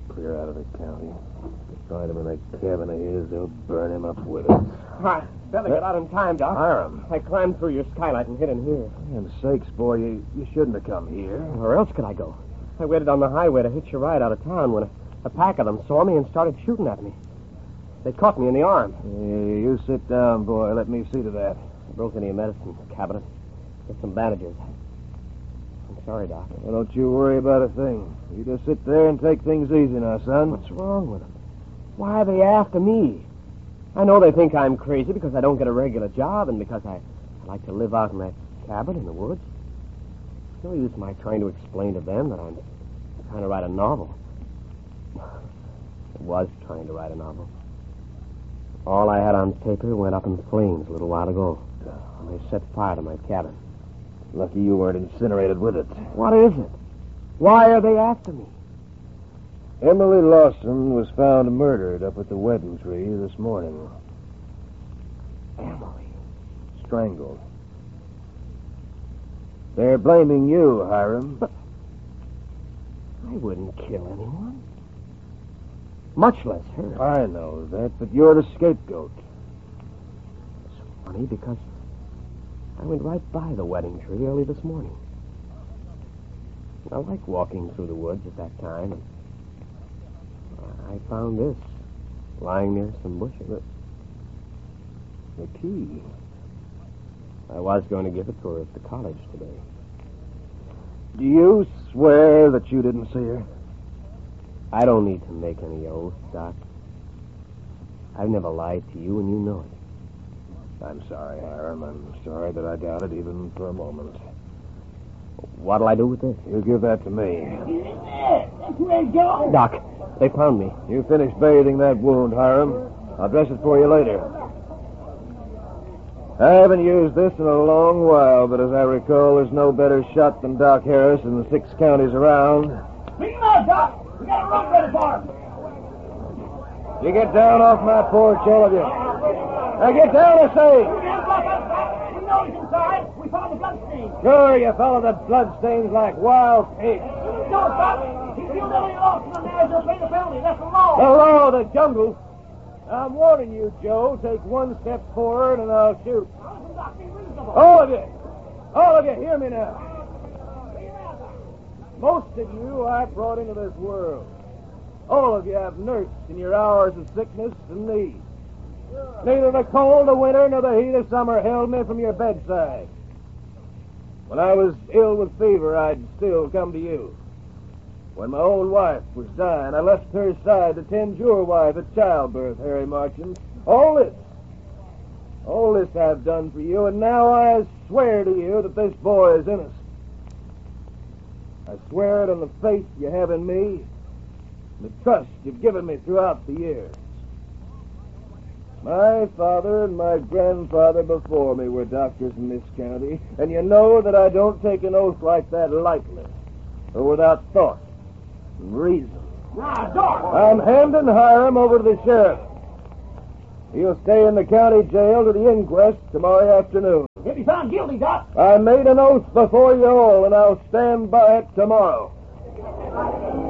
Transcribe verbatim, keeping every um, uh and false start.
clear out of the county. Find him in that cabin of his, they'll burn him up with it. I better get out in time, Doc. Hiram. I climbed through your skylight and hid in here. For heaven's sakes, boy, you, you shouldn't have come here. Where else could I go? I waited on the highway to hitch a ride out of town when a, a pack of them saw me and started shooting at me. They caught me in the arm. Yeah, you sit down, boy. Let me see to that. I broke into your medicine cabinet. Get some bandages. I'm sorry, Doc. Well, don't you worry about a thing. You just sit there and take things easy now, son. What's wrong with them? Why are they after me? I know they think I'm crazy because I don't get a regular job and because I, I like to live out in that cabin in the woods. It's no use my trying to explain to them that I'm trying to write a novel. I was trying to write a novel. All I had on paper went up in flames a little while ago. And they set fire to my cabin. Lucky you weren't incinerated with it. What is it? Why are they after me? Emily Lawson was found murdered up at the wedding tree this morning. Emily? Strangled. They're blaming you, Hiram. But I wouldn't kill anyone. Much less her. I know that, but you're the scapegoat. It's funny because I went right by the wedding tree early this morning. I like walking through the woods at that time, and I found this lying near some bushes. The, the key. I was going to give it to her at the college today. Do you swear that you didn't see her? I don't need to make any oath, Doc. I've never lied to you, and you know it. I'm sorry, Hiram. I'm sorry that I doubted even for a moment. What'll I do with this? You give that to me. That's where it goes. Doc, they found me. You finish bathing that wound, Hiram. I'll dress it for you later. I haven't used this in a long while, but as I recall, there's no better shot than Doc Harris in the six counties around. Bring him out, Doc. We got a rope ready for him. You get down off my porch, all of you. Now get down, I say. We can't block us back. We know he's inside. We found the bloodstains. Sure, you follow the bloodstains like wild pigs. No, Doc. He killed Emily Lawson and now he's going to pay the penalty. That's the law. The law of the jungle. I'm warning you, Joe. Take one step forward and I'll shoot. Listen, Doc, be reasonable. All of you. All of you, hear me now. Most of you I brought into this world. All of you have nursed in your hours of sickness and need. Neither the cold of winter nor the heat of summer held me from your bedside. When I was ill with fever, I'd still come to you. When my own wife was dying, I left her side to tend your wife at childbirth, Harry Marchand. All this, all this I've done for you, and now I swear to you that this boy is innocent. I swear it on the faith you have in me, the trust you've given me throughout the years. My father and my grandfather before me were doctors in this county, and you know that I don't take an oath like that lightly, or without thought and reason. Now, Doc. I'm handing Hiram over to the sheriff. He'll stay in the county jail to the inquest tomorrow afternoon. He'll be found guilty, Doc. I made an oath before you all, and I'll stand by it tomorrow.